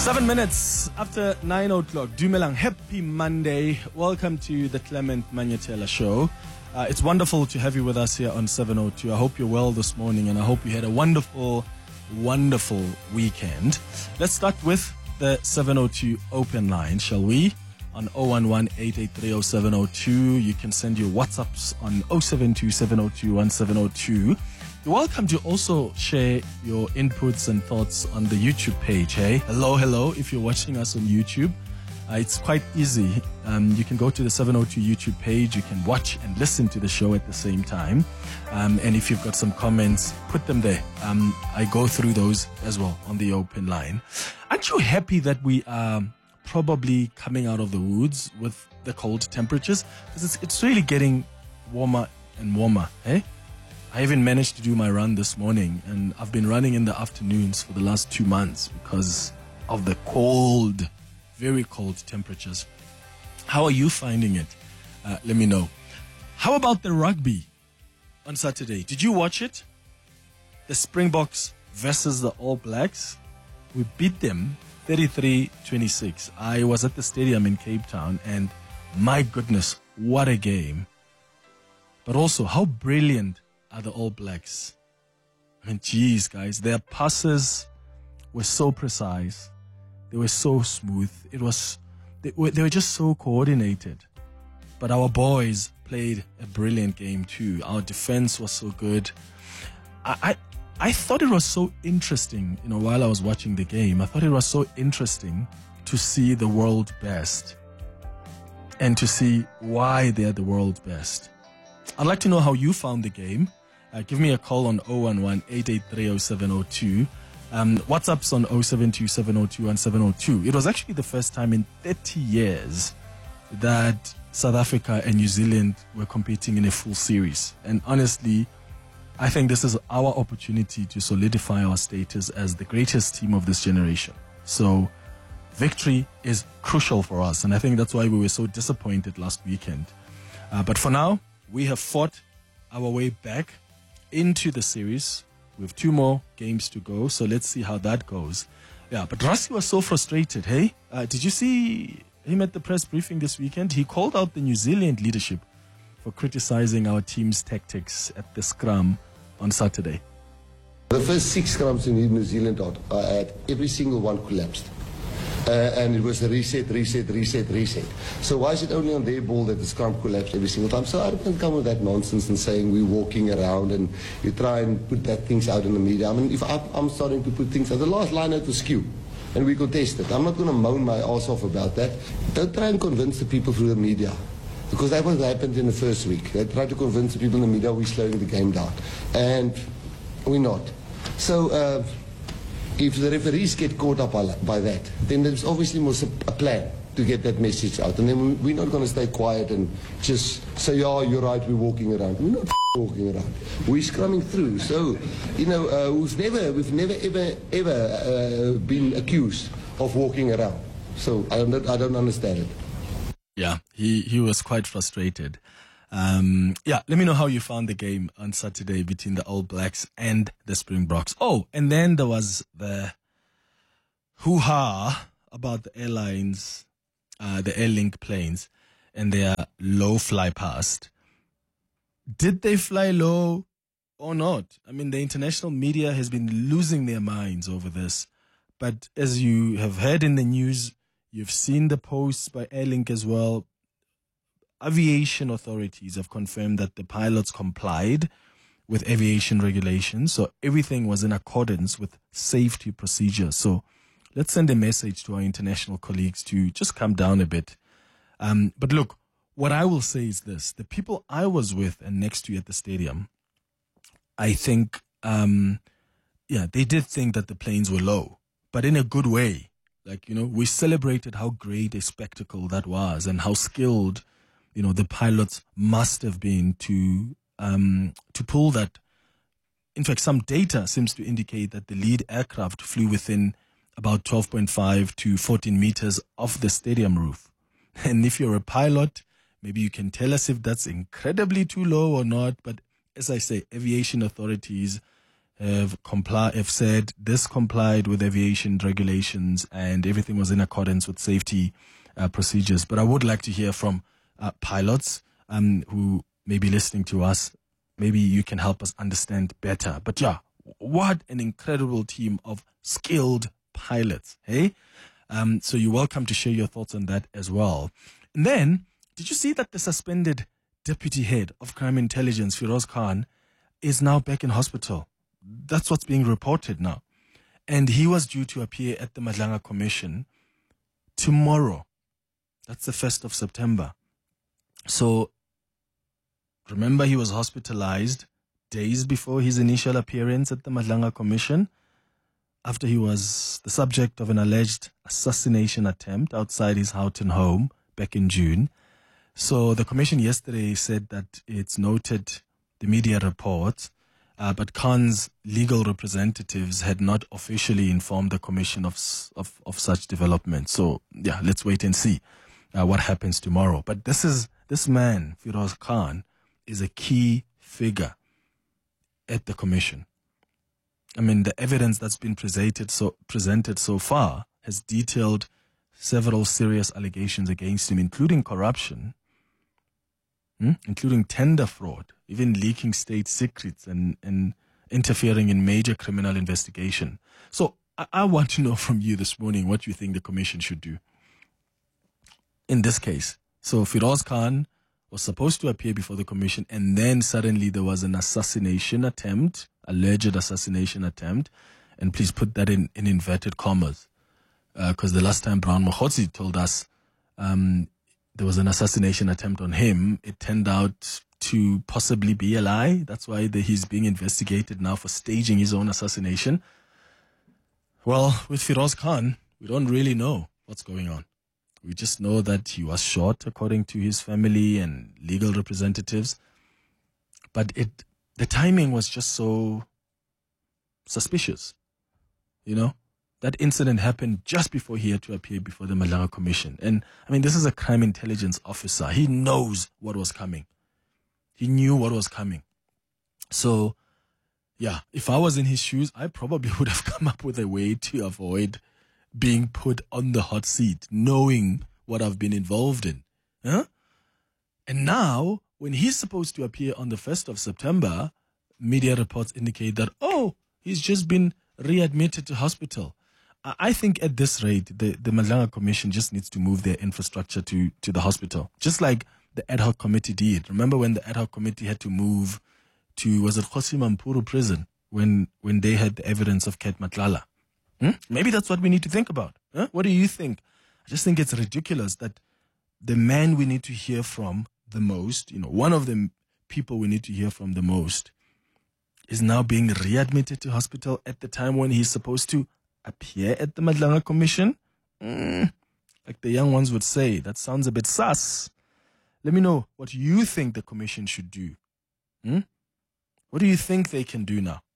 7 minutes after 9 o'clock. Dumelang, happy Monday. Welcome to the Clement Manyetela Show. It's wonderful to have you with us here on 702. I hope you're well this morning and I hope you had a wonderful weekend. Let's start with the 702 open line, shall we? On 011-883-0702. You can send your WhatsApps on 072-702-1702. You're welcome to also share your inputs and thoughts on the YouTube page. Hey, hello. If you're watching us on YouTube, it's quite easy. You can go to the 702 YouTube page. You can watch and listen to the show at the same time. And if you've got some comments, put them there. I go through those as well on the open line. Aren't you happy that we are probably coming out of the woods with the cold temperatures? Because it's really getting warmer and warmer, eh? I even managed to do my run this morning, and I've been running in the afternoons for the last 2 months because of the cold, very cold temperatures. How are you finding it? Let me know. How about the rugby on Saturday? Did you watch it? The Springboks versus the All Blacks. We beat them 33-26. I was at the stadium in Cape Town, and my goodness, what a game. But also, how brilliant are the All Blacks. I mean, geez, guys, their passes were so precise. They were so smooth. They were just so coordinated. But our boys played a brilliant game too. Our defense was so good. I thought it was so interesting, while I was watching the game, I thought it was so interesting to see the world best and to see why they're the world best. I'd like to know how you found the game. Give me a call on 011-883-0702. WhatsApp's on 072-702-1702. It was actually the first time in 30 years that South Africa and New Zealand were competing in a full series. And honestly, I think this is our opportunity to solidify our status as the greatest team of this generation. So victory is crucial for us. And I think that's why we were so disappointed last weekend. But for now, we have fought our way back into the series. We have 2 more games to go, so let's see how that goes. Yeah, but Rassie was so frustrated, hey? Did you see him at the press briefing this weekend? He called out the New Zealand leadership for criticizing our team's tactics at the scrum on Saturday. The first 6 scrums in New Zealand I had, every single one collapsed. And it was a reset. So why is it only on their ball that the scrum collapsed every single time? So I don't come with that nonsense and saying we're walking around and you try and put that things out in the media. I mean, if I'm starting to put things out, the last line out was skew. And we contested. I'm not going to moan my ass off about that. Don't try and convince the people through the media. Because that was what happened in the first week. They tried to convince the people in the media we're slowing the game down. And we're not. So if the referees get caught up by that, then there's obviously a plan to get that message out. And then we're not going to stay quiet and just say, yeah, you're right, we're walking around. We're not walking around. We're scrumming through. So, we've never ever been accused of walking around. So I don't understand it. Yeah, he was quite frustrated. Let me know how you found the game on Saturday between the All Blacks and the Springboks. Oh, and then there was the hoo-ha about the airlines, the Airlink planes, and their low fly past. Did they fly low or not? I mean, the international media has been losing their minds over this. But as you have heard in the news, you've seen the posts by Airlink as well. Aviation authorities have confirmed that the pilots complied with aviation regulations, so everything was in accordance with safety procedures. So let's send a message to our international colleagues to just calm down a bit. But look, what I will say is this. The people I was with and next to at the stadium, I think, they did think that the planes were low, but in a good way. Like, we celebrated how great a spectacle that was and how skilled the pilots must have been to pull that. In fact, some data seems to indicate that the lead aircraft flew within about 12.5 to 14 meters off the stadium roof. And if you're a pilot, maybe you can tell us if that's incredibly too low or not. But as I say, aviation authorities have said this complied with aviation regulations and everything was in accordance with safety procedures. But I would like to hear from pilots who may be listening to us. Maybe you can help us understand better. But yeah, what an incredible team of skilled pilots, hey? So you're welcome to share your thoughts on that as well. And then, did you see that the suspended deputy head of crime intelligence, Firoz Khan, is now back in hospital? That's what's being reported now. And he was due to appear at the Madlanga Commission tomorrow. That's the 1st of September. So, remember he was hospitalized days before his initial appearance at the Madlanga Commission after he was the subject of an alleged assassination attempt outside his Houghton home back in June. So the commission yesterday said that it's noted the media reports, but Khan's legal representatives had not officially informed the commission of such developments. So yeah, let's wait and see what happens tomorrow. But this man, Firoz Khan, is a key figure at the commission. I mean, the evidence that's been presented so far has detailed several serious allegations against him, including corruption, including tender fraud, even leaking state secrets and interfering in major criminal investigation. So I want to know from you this morning what you think the commission should do in this case. So Firoz Khan was supposed to appear before the commission, and then suddenly there was an assassination attempt, alleged assassination attempt, and please put that in inverted commas, because the last time Brown Mokhotsi told us there was an assassination attempt on him, it turned out to possibly be a lie. That's why he's being investigated now for staging his own assassination. Well, with Firoz Khan, we don't really know what's going on. We just know that he was shot, according to his family and legal representatives. But the timing was just so suspicious, you know? That incident happened just before he had to appear before the Madlanga Commission. And, I mean, this is a crime intelligence officer. He knows what was coming. He knew what was coming. So, yeah, if I was in his shoes, I probably would have come up with a way to avoid being put on the hot seat, knowing what I've been involved in. Huh? And now, when he's supposed to appear on the 1st of September, media reports indicate that, he's just been readmitted to hospital. I think at this rate, the Madlanga Commission just needs to move their infrastructure to the hospital, just like the ad hoc committee did. Remember when the ad hoc committee had to move to, was it Kgosi Mampuru prison, when they had the evidence of Ket Matlala? Maybe that's what we need to think about. What do you think? I just think it's ridiculous that the man we need to hear from the most, one of the people we need to hear from the most, is now being readmitted to hospital at the time when he's supposed to appear at the Madlanga Commission. Like the young ones would say, that sounds a bit sus. Let me know what you think the commission should do. What do you think they can do now?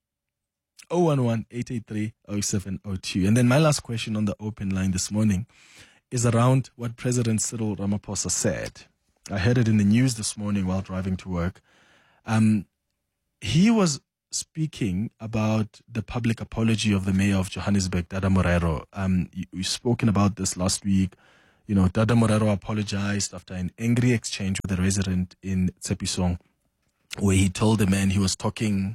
011-883-0702. And then my last question on the open line this morning is around what President Cyril Ramaphosa said. I heard it in the news this morning while driving to work. He was speaking about the public apology of the mayor of Johannesburg, Dada Morero. We've spoken about this last week. Dada Morero apologized after an angry exchange with a resident in Tshepisong, where he told the man he was talking,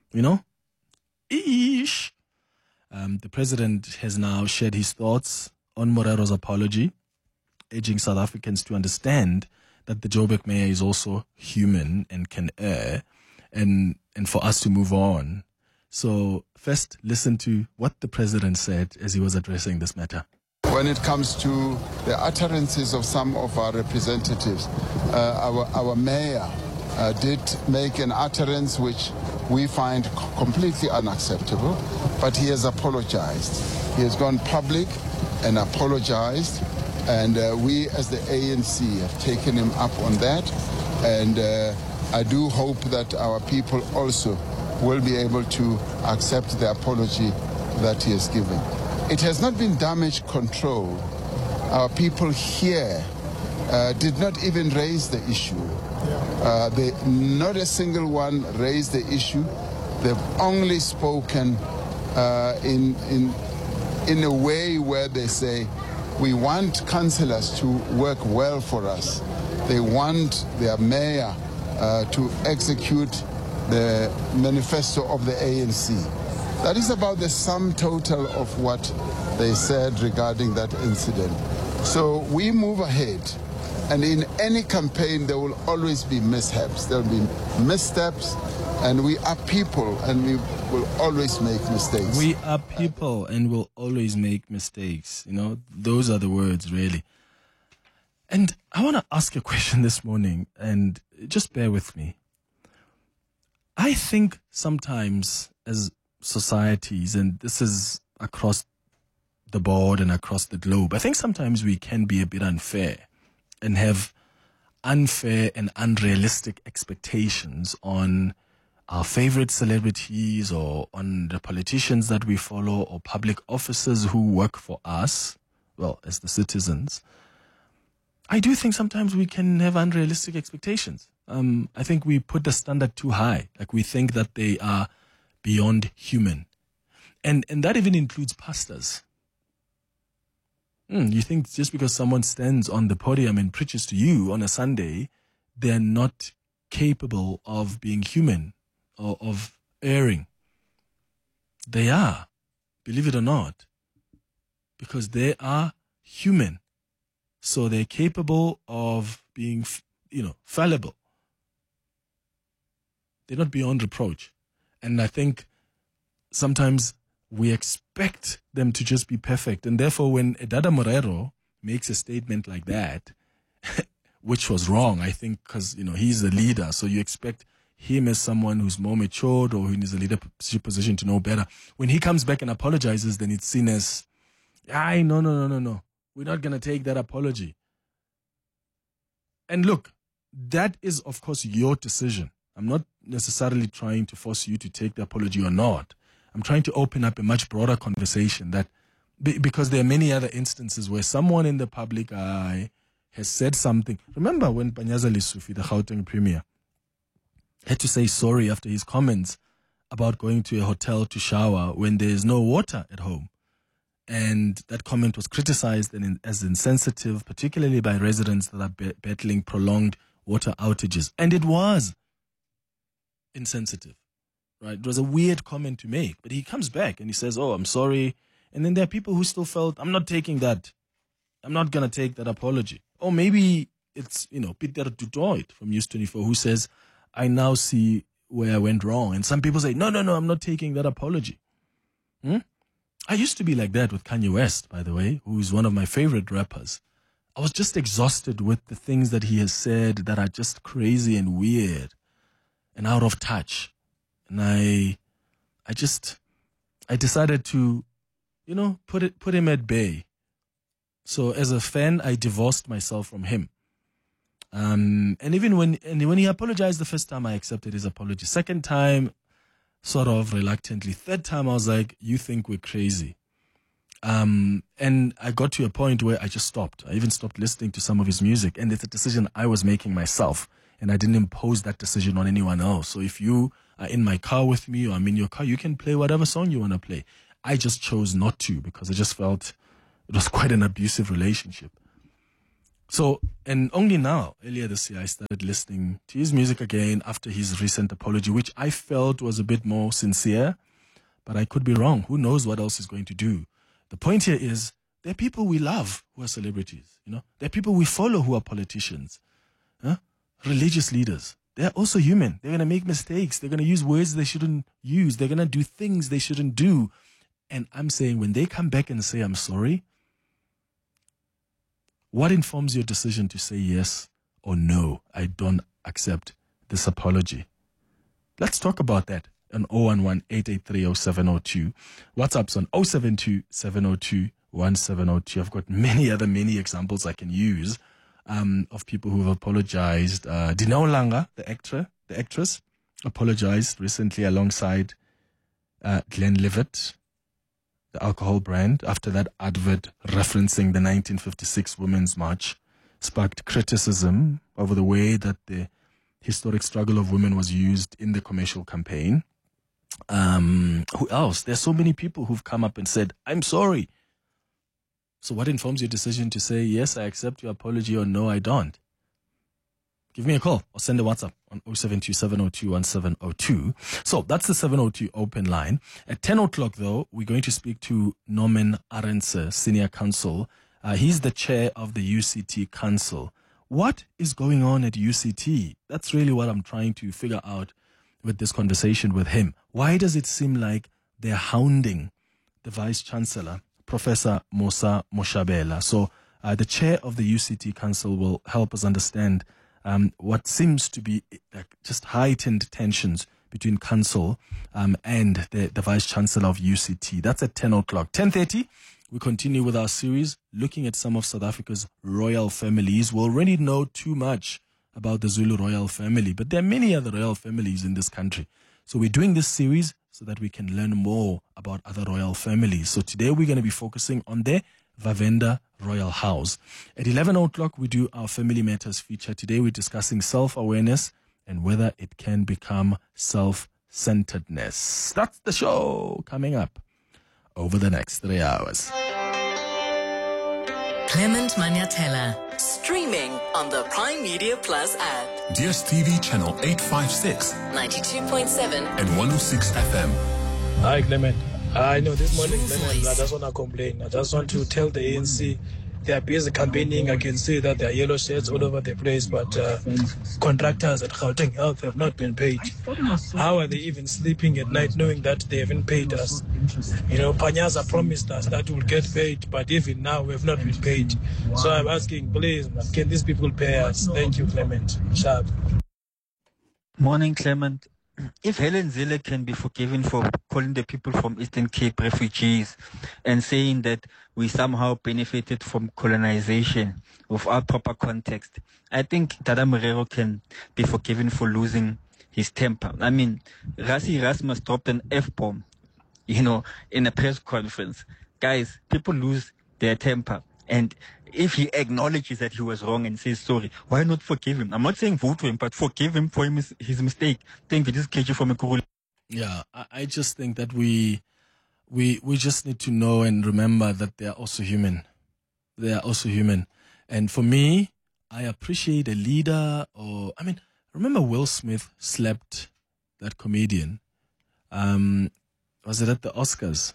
Ish. The president has now shared his thoughts on Morero's apology, urging South Africans to understand that the Joburg mayor is also human and can err, and for us to move on. So first, listen to what the president said as he was addressing this matter. When it comes to the utterances of some of our representatives, our mayor did make an utterance which we find completely unacceptable, but he has apologized. He has gone public and apologized, and we as the ANC have taken him up on that, and I do hope that our people also will be able to accept the apology that he has given. It has not been damage control. Our people here did not even raise the issue. Not a single one raised the issue They've only spoken in a way where they say, we want councillors to work well for us. They want their mayor to execute the manifesto of the ANC. That is about the sum total of what they said regarding that incident. So we move ahead. And in any campaign, there will always be mishaps. There will be missteps, and we are people, and we will always make mistakes. We are people, and will always make mistakes. You know, those are the words, really. And I want to ask a question this morning, and just bear with me. I think sometimes as societies, and this is across the board and across the globe, I think sometimes we can be a bit unfair and have unfair and unrealistic expectations on our favorite celebrities or on the politicians that we follow or public officers who work for us, well, as the citizens. I do think sometimes we can have unrealistic expectations. I think we put the standard too high. Like we think that they are beyond human. And that even includes pastors. You think just because someone stands on the podium and preaches to you on a Sunday, they're not capable of being human or of erring. They are, believe it or not, because they are human. So they're capable of being, fallible. They're not beyond reproach. And I think sometimes we expect them to just be perfect. And therefore, when Edada Morero makes a statement like that, which was wrong, I think, because, he's the leader. So you expect him as someone who's more matured or who is a leadership position to know better. When he comes back and apologizes, then it's seen as, no. We're not going to take that apology. And look, that is, of course, your decision. I'm not necessarily trying to force you to take the apology or not. I'm trying to open up a much broader conversation that, because there are many other instances where someone in the public eye has said something. Remember when Panyaza Lesufi, the Gauteng Premier, had to say sorry after his comments about going to a hotel to shower when there is no water at home. And that comment was criticized as insensitive, particularly by residents that are battling prolonged water outages. And it was insensitive. Right? It was a weird comment to make, but he comes back and he says, I'm sorry. And then there are people who still felt, I'm not taking that. I'm not going to take that apology. Or maybe it's, Peter Dutoit from News 24 who says, I now see where I went wrong. And some people say, no, I'm not taking that apology. I used to be like that with Kanye West, by the way, who is one of my favorite rappers. I was just exhausted with the things that he has said that are just crazy and weird and out of touch. And I decided to, put him at bay. So as a fan, I divorced myself from him. And even when he apologized the first time, I accepted his apology. Second time, sort of reluctantly. Third time, I was like, you think we're crazy. And I got to a point where I just stopped. I even stopped listening to some of his music. And it's a decision I was making myself. And I didn't impose that decision on anyone else. So if you are in my car with me or I'm in your car, you can play whatever song you want to play. I just chose not to because I just felt it was quite an abusive relationship. So, and only now, earlier this year, I started listening to his music again after his recent apology, which I felt was a bit more sincere, but I could be wrong. Who knows what else he's going to do? The point here is there are people we love who are celebrities, There are people we follow who are politicians, religious leaders. They're also human. They're going to make mistakes. They're going to use words they shouldn't use. They're going to do things they shouldn't do. And I'm saying when they come back and say, I'm sorry, what informs your decision to say yes or no? I don't accept this apology. Let's talk about that on 011-883-0702. WhatsApp's on 072-702-1702. I've got many examples I can use of people who have apologized. Dineo Langa, the actress, apologized recently alongside Glenlivet, the alcohol brand, after that advert referencing the 1956 Women's March sparked criticism over the way that the historic struggle of women was used in the commercial campaign. Who else? There's so many people who've come up and said, I'm sorry. So what informs your decision to say, yes, I accept your apology, or no, I don't? Give me a call or send a WhatsApp on 072-702-1702. So that's the 702 open line. At 10 o'clock, though, we're going to speak to Norman Arendse, Senior Counsel. He's the chair of the UCT Council. What is going on at UCT? That's really what I'm trying to figure out with this conversation with him. Why does it seem like they're hounding the Vice Chancellor, Professor Mosa Moshabela? So the chair of the UCT Council will help us understand what seems to be just heightened tensions between Council and the Vice Chancellor of UCT. That's at 10 o'clock. 10:30, we continue with our series looking at some of South Africa's royal families. We already know too much about the Zulu royal family, but there are many other royal families in this country. So we're doing this series so that we can learn more about other royal families. So today we're going to be focusing on the Vavenda Royal House. At 11 o'clock, we do our Family Matters feature. Today we're discussing self-awareness and whether it can become self-centeredness. That's the show coming up over the next 3 hours. Clement Maniatella, streaming on the Prime Media Plus app. DSTV channel 856, 92.7 and 106 FM. Hi, Clement. I know this morning, Clement, I just want to complain. I just want to tell the ANC they are busy campaigning. I can see that there are yellow shirts all over the place, but contractors at Gauteng Health have not been paid. How are they even sleeping at night knowing that they haven't paid us? You know, Panyaza promised us that we'll get paid, but even now we have not been paid. So I'm asking, please, can these people pay us? Thank you, Clement. Sharp. Morning, Clement. If Helen Zille can be forgiven for calling the people from Eastern Cape refugees and saying that we somehow benefited from colonization without proper context, I think Dada Morero can be forgiven for losing his temper. I mean, Rassi Erasmus dropped an F-bomb, in a press conference. Guys, people lose their temper. And if he acknowledges that he was wrong and says sorry, why not forgive him? I'm not saying vote for him, but forgive him for his mistake. Thank you. This is KG from Ekuru. Yeah, I just think that we just need to know and remember that they are also human. They are also human. And for me, I appreciate a leader remember Will Smith slapped that comedian. Was it at the Oscars?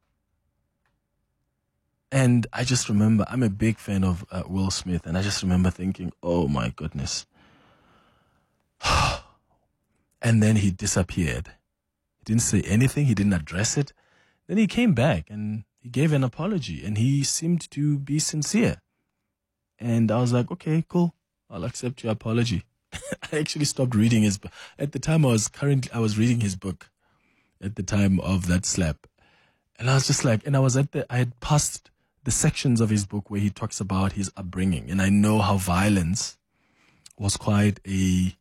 And I just remember, I'm a big fan of Will Smith, and I just remember thinking, oh my goodness. And then he disappeared. He didn't say anything, he didn't address it. Then he came back and he gave an apology, and he seemed to be sincere. And I was like, okay, cool, I'll accept your apology. I actually stopped reading his book. At the time I was reading his book at the time of that slap. And I was just like, and I had passed the sections of his book where he talks about his upbringing. And I know how violence was quite a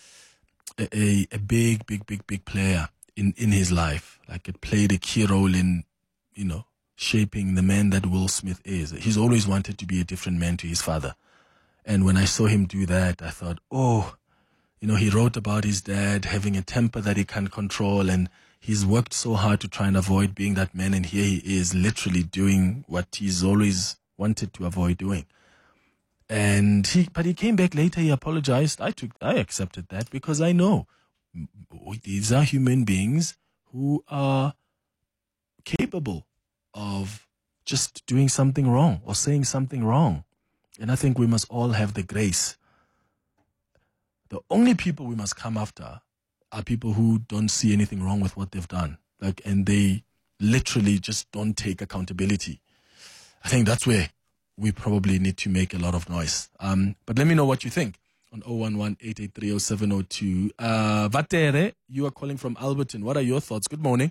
big player in his life. Like it played a key role in, shaping the man that Will Smith is. He's always wanted to be a different man to his father. And when I saw him do that, I thought, he wrote about his dad having a temper that he can't control, and he's worked so hard to try and avoid being that man, and here he is literally doing what he's always wanted to avoid doing. But he came back later, he apologized. I accepted that because I know these are human beings who are capable of just doing something wrong or saying something wrong. And I think we must all have the grace. The only people we must come after are people who don't see anything wrong with what they've done. And they literally just don't take accountability. I think that's where we probably need to make a lot of noise. But let me know what you think on 011-883-0702. Vatere, you are calling from Alberton. What are your thoughts? Good morning.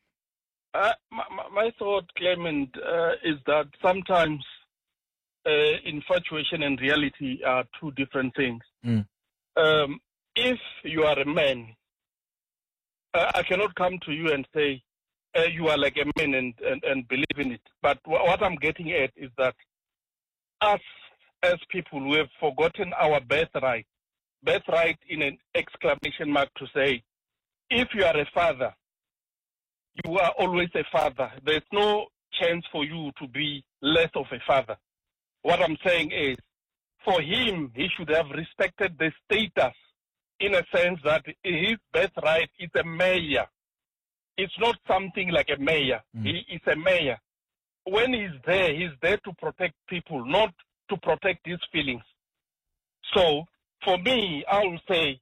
My thought, Clement, is that sometimes infatuation and reality are two different things. If you are a man, I cannot come to you and say you are like a man and believe in it. But what I'm getting at is that us as people, we have forgotten our birthright in an exclamation mark to say, if you are a father, you are always a father. There's no chance for you to be less of a father. What I'm saying is, for him, he should have respected the status in a sense that his birthright is a mayor. It's not something like a mayor. He is a mayor. When he's there to protect people, not to protect his feelings. So, for me, I will say,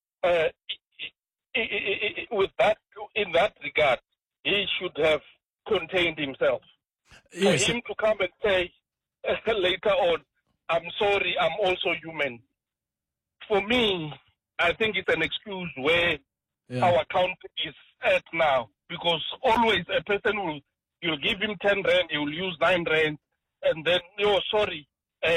with that, in that regard, he should have contained himself. Yes. For him to come and say later on, I'm sorry, I'm also human. For me, I think it's an excuse where our country is at now. Because always a person you'll give him 10 rand, he will use 9 rand, and then, sorry,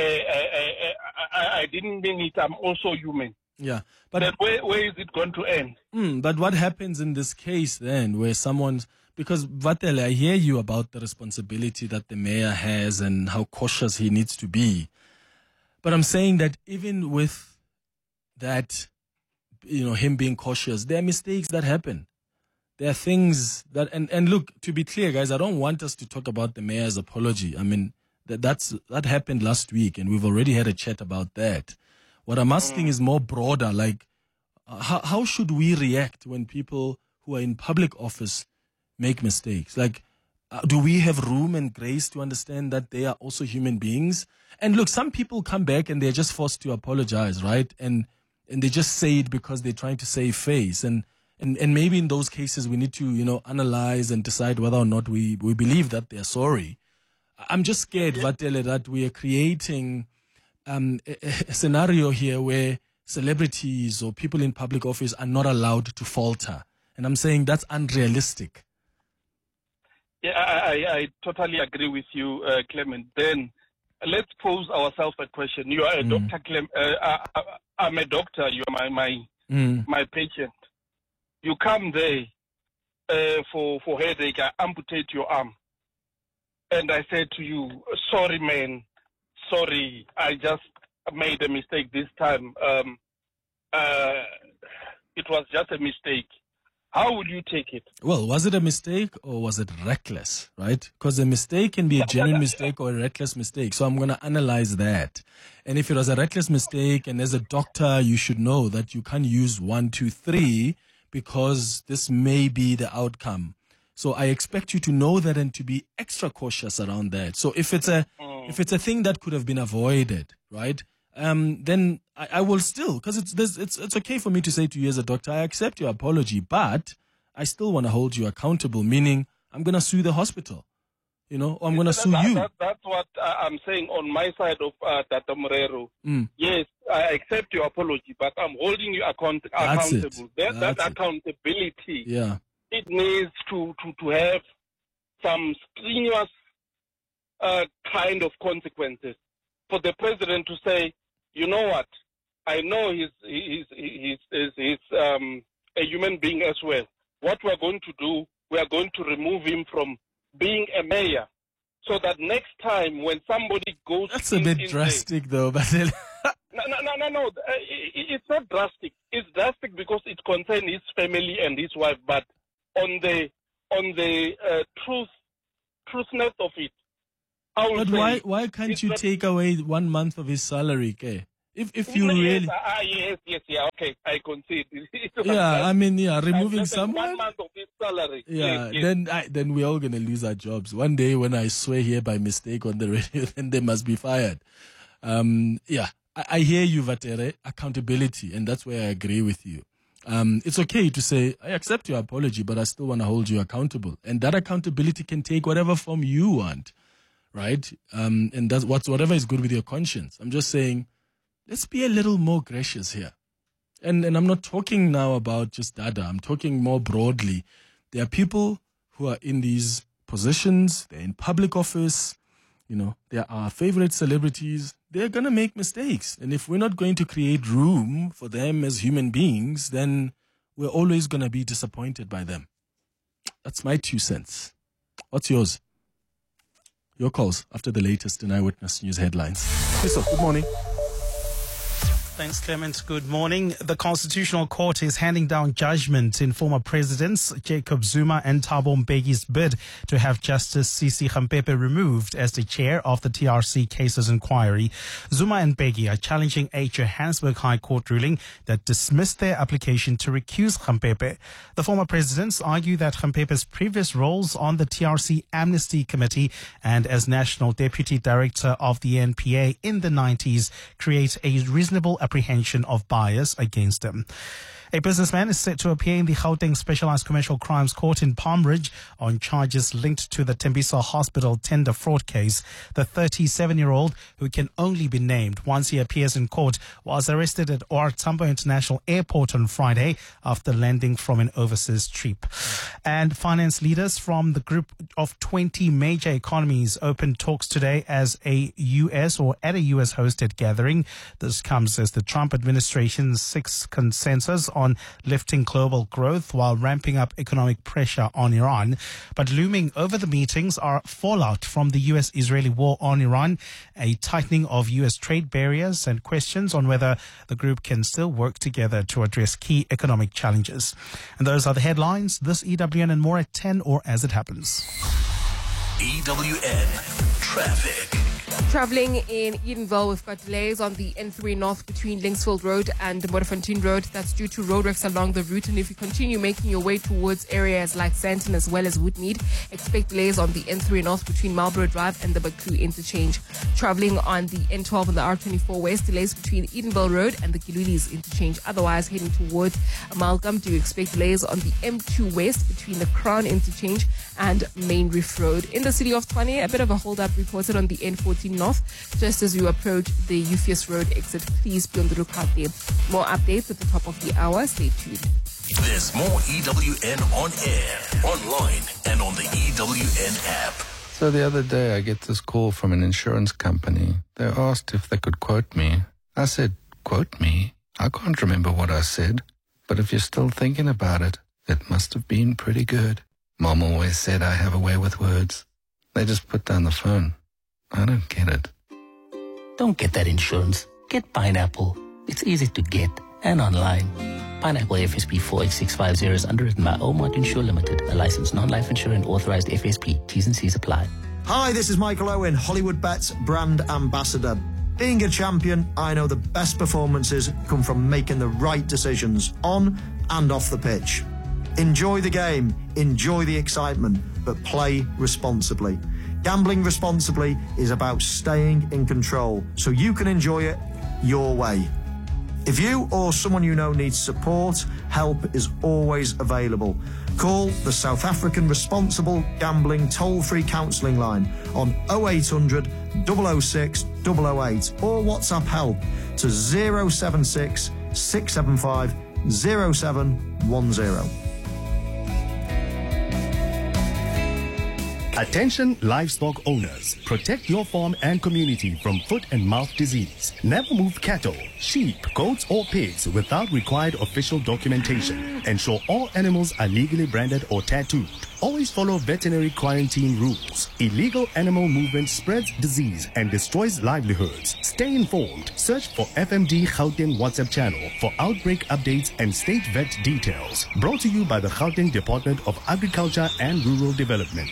I didn't mean it, I'm also human. Yeah. But then where is it going to end? But what happens in this case then, where because Vatele, I hear you about the responsibility that the mayor has and how cautious he needs to be. But I'm saying that even with that, him being cautious, there are mistakes that happen. There are things that, and look, to be clear, guys, I don't want us to talk about the mayor's apology. I mean, that happened last week, and we've already had a chat about that. What I'm asking is more broader, like, how should we react when people who are in public office make mistakes? Like, do we have room and grace to understand that they are also human beings? And look, some people come back and they're just forced to apologize, right? And they just say it because they're trying to save face. And maybe in those cases we need to, analyze and decide whether or not we believe that they're sorry. I'm just scared, Vatele, that we are creating a scenario here where celebrities or people in public office are not allowed to falter. And I'm saying that's unrealistic. Yeah, I totally agree with you, Clement. Then let's pose ourselves a question. You are a doctor, Clement. I'm a doctor. You are my patient. You come there for headache. I amputate your arm. And I said to you, sorry, man. Sorry, I just made a mistake this time. It was just a mistake. How would you take it? Well, was it a mistake or was it reckless, right? Because a mistake can be a genuine mistake or a reckless mistake. So I'm going to analyze that. And if it was a reckless mistake, and as a doctor, you should know that you can't use 1, 2, 3 because this may be the outcome. So I expect you to know that and to be extra cautious around that. So if it's a thing that could have been avoided, right? Then I will still, because it's okay for me to say to you as a doctor, I accept your apology, but I still want to hold you accountable, meaning I'm going to sue the hospital, or I'm going to sue you. That's what I'm saying on my side of Tata Morero. Yes, I accept your apology, but I'm holding you accountable. That accountability, it needs to have some strenuous kind of consequences for the president to say, you know what? I know he's a human being as well. What we're going to do, we are going to remove him from being a mayor, so that next time when somebody goes, that's a bit drastic, though. But no. It's not drastic. It's drastic because it concerns his family and his wife. But on the truthness of it. But why can't you take away 1 month of his salary, Ke? If you yes, really... Yes, okay, I concede. Removing someone... 1 month of his salary. Yeah, yes. Then we're all going to lose our jobs. One day when I swear here by mistake on the radio, then they must be fired. I hear you, Vatere, accountability, and that's where I agree with you. It's okay to say, I accept your apology, but I still want to hold you accountable. And that accountability can take whatever form you want. Right? And that's whatever is good with your conscience. I'm just saying, let's be a little more gracious here. And I'm not talking now about just Dada. I'm talking more broadly. There are people who are in these positions. They're in public office. They're our favorite celebrities. They're going to make mistakes. And if we're not going to create room for them as human beings, then we're always going to be disappointed by them. That's my 2 cents. What's yours? Your calls after the latest in Eyewitness News headlines. Hey, so good morning. Thanks, Clement. Good morning. The Constitutional Court is handing down judgment in former presidents Jacob Zuma and Thabo Mbeki's bid to have Justice Sisi Khampepe removed as the chair of the TRC cases inquiry. Zuma and Mbeki are challenging a Johannesburg High Court ruling that dismissed their application to recuse Khampepe. The former presidents argue that Khampepe's previous roles on the TRC Amnesty Committee and as National Deputy Director of the NPA in the 90s create a reasonable apprehension of bias against them. A businessman is set to appear in the Gauteng Specialized Commercial Crimes Court in Palm Ridge on charges linked to the Tembisa Hospital tender fraud case. The 37-year-old, who can only be named once he appears in court, was arrested at OR Tambo International Airport on Friday after landing from an overseas trip. And finance leaders from the group of 20 major economies opened talks today at a US-hosted gathering. This comes as the Trump administration seeks consensus on lifting global growth while ramping up economic pressure on Iran. But looming over the meetings are fallout from the US-Israeli war on Iran, a tightening of US trade barriers, and questions on whether the group can still work together to address key economic challenges. And those are the headlines. This EWN and more at 10 or as it happens. EWN Traffic. Travelling in Edenville, we've got delays on the N3 North between Linksfield Road and Modderfontein Road. That's due to roadworks along the route. And if you continue making your way towards areas like Sandton as well as Woodmead, expect delays on the N3 North between Marlborough Drive and the Baku interchange. Travelling on the N12 and the R24 West, delays between Edenville Road and the Gilulis interchange. Otherwise, heading towards Amalgam, do expect delays on the M2 West between the Crown interchange and Main Reef Road. In the city of Tshwane, a bit of a hold-up reported on the N14 North, just as you approach the Euphues Road exit. Please be on the lookout there. More updates at the top of the hour. Stay tuned. There's more EWN on air, online, and on the EWN app. So the other day I get this call from an insurance company. They asked if they could quote me. I said, quote me? I can't remember what I said. But if you're still thinking about it, it must have been pretty good. Mom always said I have a way with words. They just put down the phone. I don't get it. Don't get that insurance. Get Pineapple. It's easy to get and online. Pineapple FSP 48650 is underwritten by Omart Insure Limited, a licensed non-life insurer and authorized FSP. T's and C's apply. Hi, this is Michael Owen, Hollywood Bets brand ambassador. Being a champion, I know the best performances come from making the right decisions on and off the pitch. Enjoy the game, enjoy the excitement, but play responsibly. Gambling responsibly is about staying in control so you can enjoy it your way. If you or someone you know needs support, help is always available. Call the South African Responsible Gambling toll-free counselling line on 0800 006 008 or WhatsApp help to 076 675 0710. Attention livestock owners, protect your farm and community from foot and mouth disease. Never move cattle, sheep, goats or pigs without required official documentation. Ensure all animals are legally branded or tattooed. Always follow veterinary quarantine rules. Illegal animal movement spreads disease and destroys livelihoods. Stay informed. Search for FMD Gauteng WhatsApp channel for outbreak updates and state vet details. Brought to you by the Gauteng Department of Agriculture and Rural Development.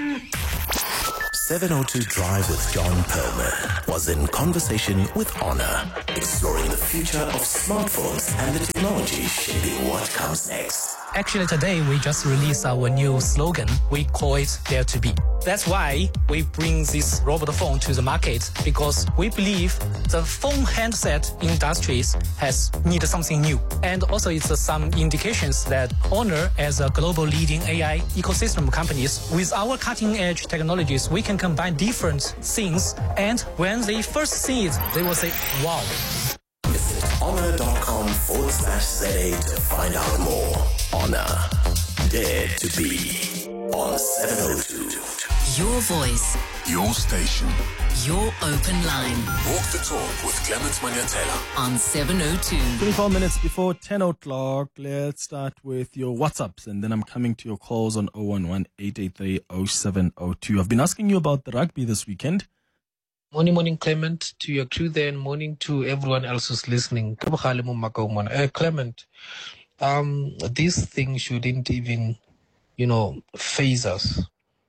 702 Drive with John Perlman was in conversation with Honor, exploring the future of smartphones and the technology shaping what comes next. Actually, today we just released our new slogan. We call it Dare to Be. That's why we bring this robot phone to the market, because we believe the phone handset industries has needed something new. And also it's some indications that Honor, as a global leading AI ecosystem companies, with our cutting edge technologies, we can combine different things. And when they first see it, they will say, wow. Visit honor.com/ZA to find out more. Honor. Dare to be. On 702. Your voice. Your station. Your open line. Walk the talk with Clement Manyatela. On 702. 24 minutes before 10 o'clock. Let's start with your WhatsApps, and then I'm coming to your calls on 011-883-0702. I've been asking you about the rugby this weekend. Morning, Clement, to your crew there, and morning to everyone else who's listening. Clement, this thing shouldn't even, phase us.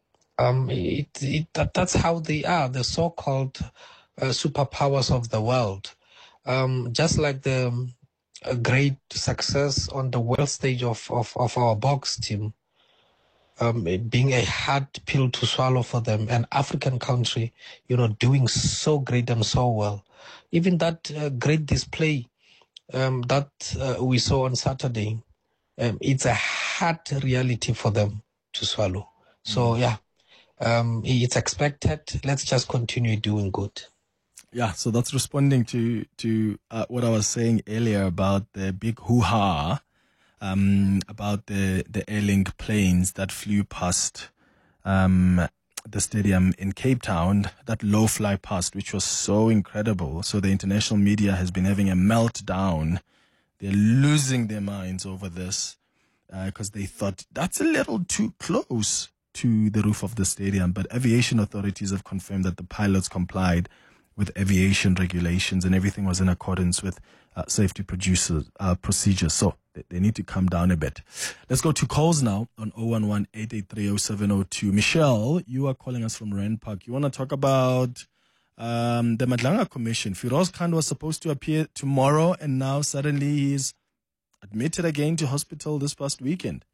That's how they are, the so-called superpowers of the world. Just like the great success on the world stage of our box team, being a hard pill to swallow for them, an African country, doing so great and so well. Even that great display that we saw on Saturday, it's a hard reality for them to swallow. So, it's expected. Let's just continue doing good. Yeah, so that's responding to what I was saying earlier about the big hoo-ha about the Airlink planes that flew past the stadium in Cape Town, that low fly past, which was so incredible. So the international media has been having a meltdown. They're losing their minds over this because they thought that's a little too close to the roof of the stadium. But aviation authorities have confirmed that the pilots complied with aviation regulations and everything was in accordance with safety procedures. So they need to come down a bit. Let's go to calls now on 011-883-0702. Michelle, you are calling us from Rand Park. You want to talk about the Madlanga Commission. Firoz Khan was supposed to appear tomorrow and now suddenly he's admitted again to hospital this past weekend.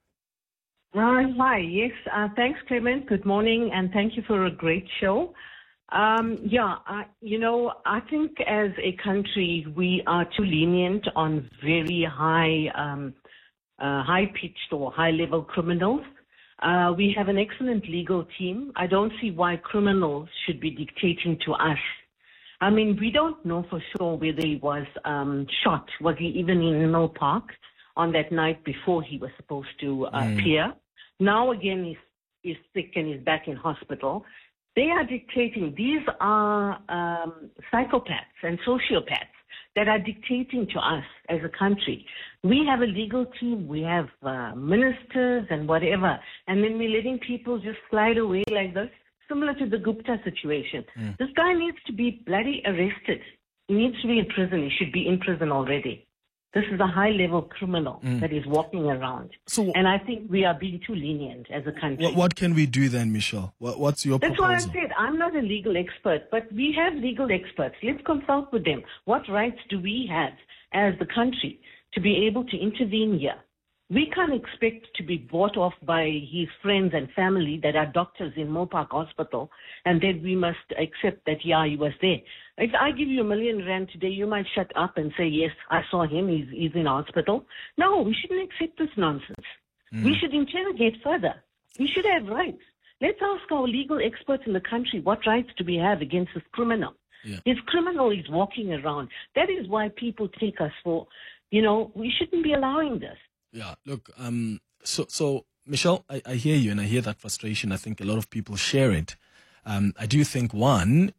Hi, yes. Thanks, Clement. Good morning, and thank you for a great show. I think as a country, we are too lenient on very high-pitched or high-level criminals. We have an excellent legal team. I don't see why criminals should be dictating to us. I mean, we don't know for sure whether he was shot. Was he even in Mill Park on that night before he was supposed to appear? Now again, he's sick and he's back in hospital. They are dictating. These are psychopaths and sociopaths that are dictating to us as a country. We have a legal team. We have ministers and whatever. And then we're letting people just slide away like this, similar to the Gupta situation. This guy needs to be bloody arrested. He needs to be in prison. He should be in prison already. This is a high-level criminal that is walking around. And I think we are being too lenient as a country. What can we do then, Michelle? What's your proposal? That's what I said. I'm not a legal expert, but we have legal experts. Let's consult with them. What rights do we have as the country to be able to intervene here? We can't expect to be bought off by his friends and family that are doctors in Mopark Hospital, and then we must accept that, he was there. If I give you R1 million today, you might shut up and say, yes, I saw him, he's in hospital. No, we shouldn't accept this nonsense. We should interrogate further. We should have rights. Let's ask our legal experts in the country, what rights do we have against this criminal? This criminal is walking around. That is why people take us for, we shouldn't be allowing this. Yeah, look, so Michelle, I hear you and I hear that frustration. I think a lot of people share it. I do think, one,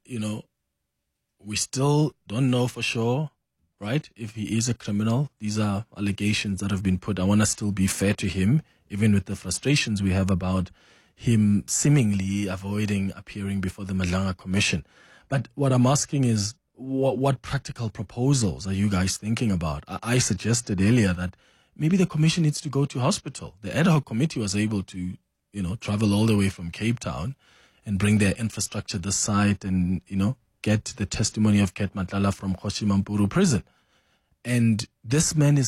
we still don't know for sure, right, if he is a criminal. These are allegations that have been put. I want to still be fair to him, even with the frustrations we have about him seemingly avoiding appearing before the Madlanga Commission. But what I'm asking is, what practical proposals are you guys thinking about? I suggested earlier that maybe the commission needs to go to hospital. The ad hoc committee was able to, travel all the way from Cape Town and bring their infrastructure this side and, get the testimony of Ket Matlala from Kgoshi Mampuru prison. And this man is